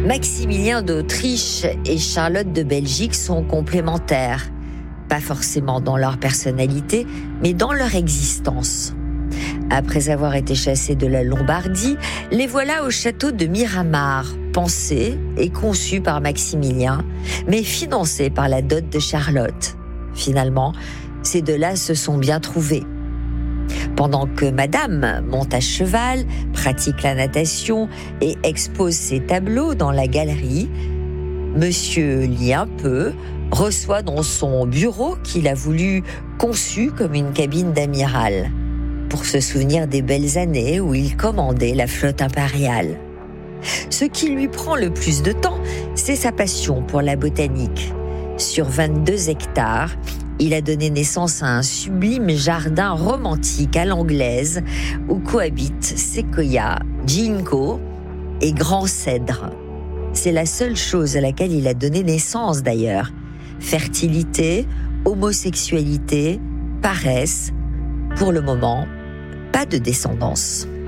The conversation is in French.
Maximilien d'Autriche et Charlotte de Belgique sont complémentaires, pas forcément dans leur personnalité, mais dans leur existence. Après avoir été chassés de la Lombardie, les voilà au château de Miramar, pensé et conçu par Maximilien, mais financé par la dot de Charlotte. Finalement, ces deux-là se sont bien trouvés. Pendant que Madame monte à cheval, pratique la natation et expose ses tableaux dans la galerie, Monsieur lit un peu, reçoit dans son bureau qu'il a voulu conçu comme une cabine d'amiral, pour se souvenir des belles années où il commandait la flotte impériale. Ce qui lui prend le plus de temps, c'est sa passion pour la botanique. Sur 22 hectares, il a donné naissance à un sublime jardin romantique à l'anglaise où cohabitent séquoia, ginkgo et grand cèdre. C'est la seule chose à laquelle il a donné naissance d'ailleurs. Fertilité, homosexualité, paresse. Pour le moment, pas de descendance.